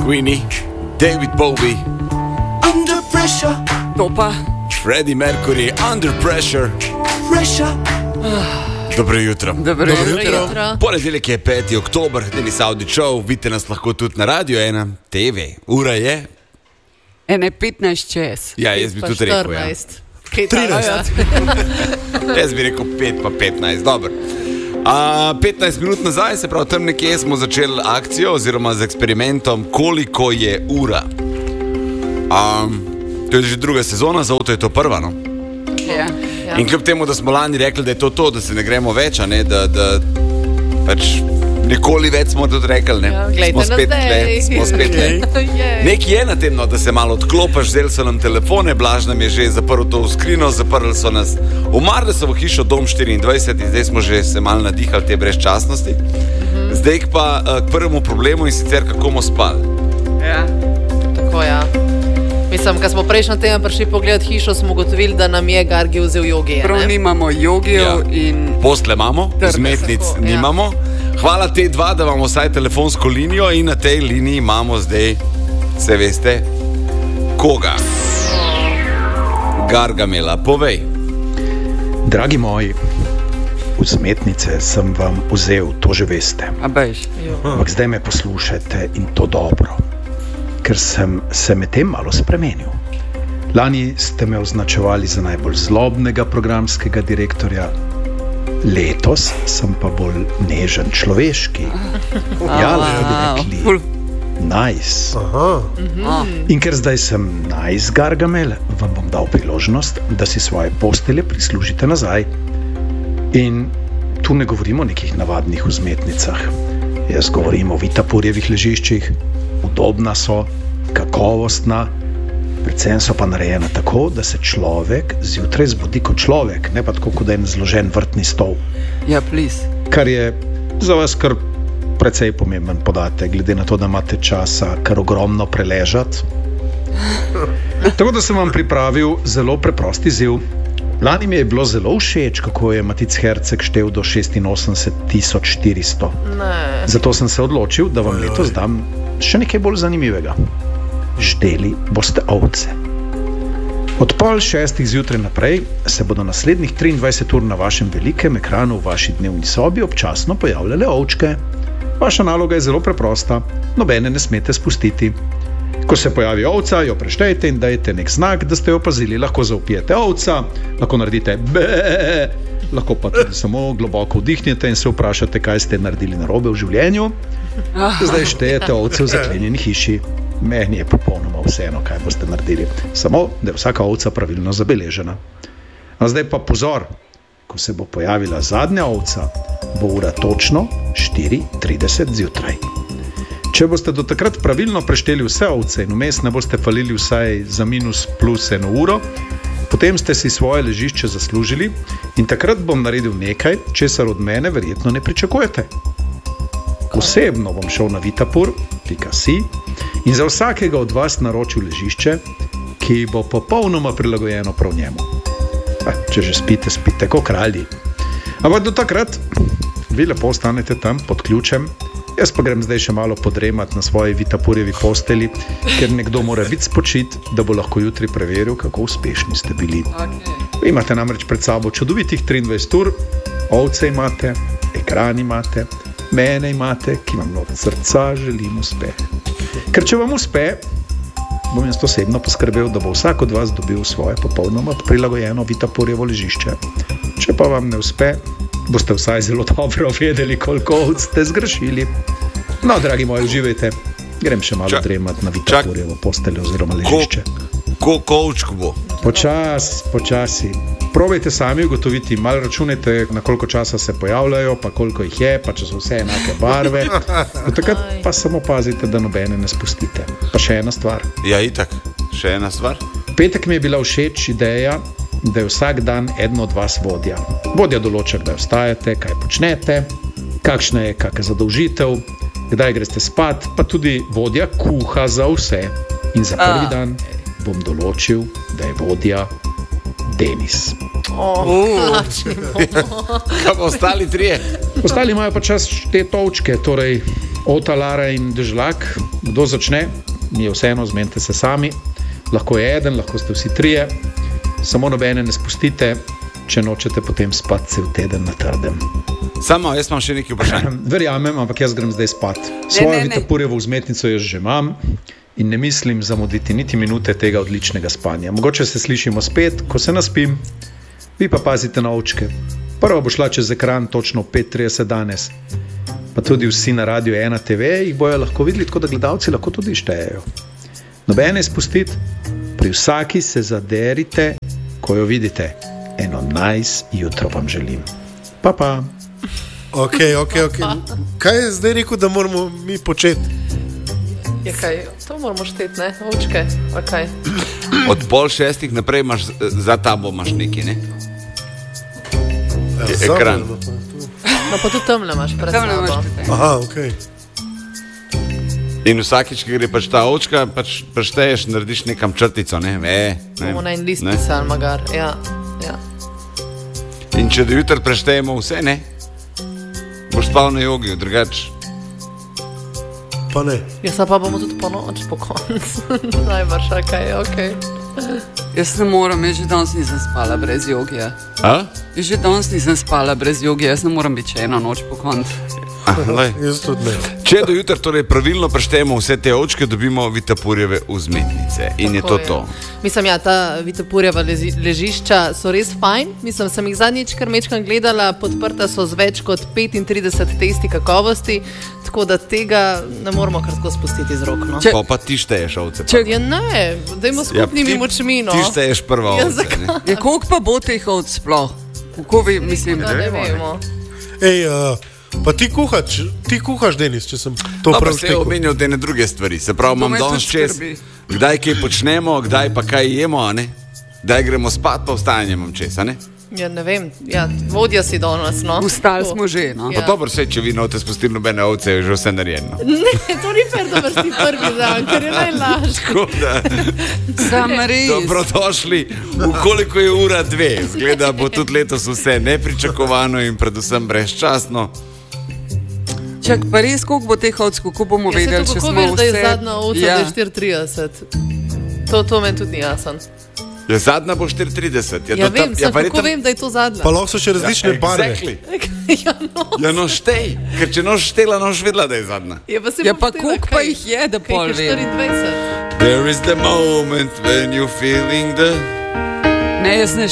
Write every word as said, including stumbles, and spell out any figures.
Queenie, David Bowie, Under Pressure, To pa. Freddie Mercury, Under Pressure. Pressure. Dobro jutro. Dobro jutro. Ponedeljek je peti oktober, Denis Audi Show, vidite nas lahko tudi na Radio ena, T V. Ura je? Ene petnajst čez. Ja, jaz bi tudi rekel, ja. trinajst. Jaz bi rekel pet pa petnajst, dobro. A, petnajst minut nazaj, se pravi, tam nekje smo začeli akcijo oziroma z eksperimentom, koliko je ura. A, to je že druga sezona, zato je to prva, no? Ja. Ja. In kljub temu, da smo lani rekli, da je to to, da se ne gremo več, a ne, da, da pač nikoli več smo tudi rekli, ne. Ja, smo spet le, smo spet le. Nekaj je na tem, no, da se malo odklopaš, vzeli so nam telefone, Blaž nam je že zaprl to v skrino, zaprli so nas umrli so v hišo Dom štiriindvajset in zdaj smo že se malo nadihali te brezčasnosti. Mhm. Zdaj pa k prvemu problemu in sicer kako bomo spali. Ja. Tako, ja. Mislim, ko smo prejšnji teden prišli pogledat hišo, smo ugotovili, da nam je Gargi vzel jogije. Prav nimamo jogijev Ja. in... Posle imamo, vzmetnic Tako, ja. nimamo. Hvala te dva, da imamo vsaj telefonsko linijo in na tej liniji imamo zdaj, se veste, koga? Gargamela, povej. Dragi moji, vzmetnice sem vam vzel, to že veste. A bež. Ampak zdaj me poslušajte in to dobro, ker sem se medtem malo spremenil. Lani ste me označevali za najbolj zlobnega programskega direktorja, letos sem pa bolj nežen, človeški. Ja, lahko bi rekli Ful. nice. In ker zdaj sem nice Gargamel, vam bom dal priložnost, da si svoje postelje prislužite nazaj. In tu ne govorimo o nekih navadnih vzmetnicah. Jaz govorim o Vitapurjevih ležiščih, udobna so, kakovostna, predvsem so pa narejena tako, da se človek zjutraj zbudi kot človek, ne pa tako, kot da je zložen vrtni stol. Ja, please. Kar je za vas kar precej pomemben podatek, glede na to, da imate časa kar ogromno preležati. Tako da sem vam pripravil zelo preprost izziv. Lani mi je bilo zelo všeč, kako je Matic Herceg štel do šestinosemdeset tisoč štiristo. Ne. Zato sem se odločil, da vam letos dam še nekaj bolj zanimivega. Ždeli boste ovce. Od pol šestih zjutraj naprej se bodo naslednjih triindvajset ur na vašem velikem ekranu v vaši dnevni sobi občasno pojavljale ovčke. Vaša naloga je zelo preprosta, nobene ne smete spustiti. Ko se pojavi ovca, jo preštejte in dajte nek znak, da ste jo opazili. Lahko zaupijete ovca, lahko naredite be, lahko pa tudi samo globoko vdihnete in se vprašate, kaj ste naredili narobe v življenju. Zdaj štejete ovce v zaklenjeni hiši. Meni je popolnoma vseeno, kaj boste naredili. Samo, da je vsaka ovca pravilno zabeležena. A zdaj pa pozor, ko se bo pojavila zadnja ovca, bo ura točno štiri trideset zjutraj. Če boste do takrat pravilno prešteli vse ovce in vmes ne boste falili vsaj za minus plus eno uro, potem ste si svoje ležišče zaslužili in takrat bom naredil nekaj, česar od mene verjetno ne pričakujete. Osebno bom šel na vitapur pika si in za vsakega od vas naročil ležišče, ki bo popolnoma prilagojeno prav njemu. A, če že spite, spite kot kralji. Ampak do takrat vi lepo ostanete tam pod ključem, jaz pa grem zdaj še malo podremat na svoji Vitapurjevi posteli, ker nekdo mora biti spočit, da bo lahko jutri preveril, kako uspešni ste bili. Okay. Imate namreč pred sabo čudovitih triindvajset ur, ovce imate, ekran imate, mene imate, ki vam od srca želim uspeh. Ker če vam uspe, bom jaz osebno poskrbel, da bo vsak od vas dobil svoje popolnoma prilagojeno Vitapurjevo ležišče. Če pa vam ne uspe, boste vsaj zelo dobro vedeli, koliko ovc ste zgrešili. No, dragi moji, uživajte. Grem še malo Čak, dremat na Vitapurjevo posteljo oziroma ležišče. Ko, kovčk bo. Počas, počasi. Probajte sami ugotoviti, malo računajte, na koliko časa se pojavljajo, pa koliko jih je, pa če so vse enake barve. Do takrat pa samo pazite, da nobene ne spustite. Pa še ena stvar. Ja, itak, še ena stvar. V petek mi je bila všeč ideja, da je vsak dan eden od vas vodja. Vodja določa, kdaj vstajate, kaj počnete, kakšna je kakšna zadolžitev, kdaj greste spat, pa tudi vodja kuha za vse. In za prvi dan bom določil, da je vodja Denis. Oh, Kaj pa ostali trije? Ostali imajo pa čas te točke, torej Ota, Lara in Dežlak, kdo začne? Mi je vseeno, zmenite se sami. Lahko je eden, lahko ste vsi trije. Samo nobene ne spustite, če nočete potem spati cel teden na trdem. Samo, jaz imam še nekaj vprašanj. Verjamem, ampak jaz grem zdaj spat. Svojo Vitapurjevo vzmetnico jaz že imam in ne mislim zamuditi niti minute tega odličnega spanja. Mogoče se slišimo spet, ko se naspim, vi pa pazite na očke. Prva bo šla čez ekran točno v pet trideset danes. Pa tudi vsi na Radio ena te ve jih bojo lahko videli, tako da gledalci lahko tudi štejejo. Nobene spustiti, pri vsaki se zaderite, ko jo vidite. Eno nice jutro vam želim. Pa pa. Ok, ok, ok. Kaj je zdaj rekel, da moramo mi početi? Je kaj, to moramo šteti, ne? Očke, okay. Od pol šestih naprej imaš, za tabo imaš neki, ne? Ja, ekran. Zame, No pa tudi temle imaš pred sabo. Aha, ok. In vsakič, ki gre pač ta očka, pač prešteješ, narediš nekam črtico, ne? E, ne, Bomo na en list ne. pisali, magar. Ja, ja. In če do jutra preštejemo vse, ne? Boš spal na jogi, drugač. Pa ne. Ja, sa pa bomo tudi po noč, po koncu. Najbrž, kaj je, okej. Jaz ne morem, jaz že danes nisem spala brez jogija. A? Jaz že danes nisem spala brez jogija, jaz ne morem biti še eno noč po koncu. Ah, lej. Jaz tudi ne. Če do jutra torej pravilno preštejemo vse te očke, dobimo Vitapurjeve vzmetnice. In je to to. Mislim, ja, ta Vitapurjeva lezi- ležišča so res fajn. Mislim, sem jih zadnjič kar mečkam gledala, podprta so z več kot petintrideset testi kakovosti, tako da tega ne moramo kar tako spustiti z rok. No. Če- Pa pa ti šteješ ovce. Če- Ja ne, dajmo skupnimi ti- močmi, no. Ti šteješ prva Ja, ovce, ne? Ja, koliko pa bo teh ovc sploh? Kako vi, mislim, Da ne vemo. Ej, uh, pa ti kuhaš, ti kuhaš, Denis, če sem to No, pa prav se je štekel. omenil te ne druge stvari. Se pravi, imam me danes tudi čez, skrbi. kdaj kaj počnemo, kdaj pa kaj jemo, a ne? Kdaj gremo spat, pa vstajanje imam čez, a ne? Ja, ne vem, ja, vodja si danes, no. Vstali Tako. smo že, no. Pa Ja. dobro, vse, če vi note spustili nobene ovce, je že vse narejeno. Ne, to ni fer, da boš ti prvi dan, ker je najlažje. Tako da, Sam res. dobrodošli, v koliko je ura dve. Zgleda, bo tudi letos vse nepričakovano in predvsem brezčasno. Čak, pa res, koliko bo teh ovc, kako bomo Ja, se vedeli, to če kako smo veš, vse... da je zadnja ovca, Ja. da je štiri trideset. To, to meni tudi ni jasen. Ja, zadnja bo štiri trideset. Ja, vem, sem, kako vem, da je to zadnja. Pa lahko so še različne barve. Exactly. Ja, no. Ja, no štej, ker če noš štela, noš vedela, da je zadnja. Ja, pa, se Ja, bom pa štela, koliko kaj- pa jih je, da kaj pol jih je vem? štiriindvajset. There is the moment when you're feeling the... Ne, jaz ne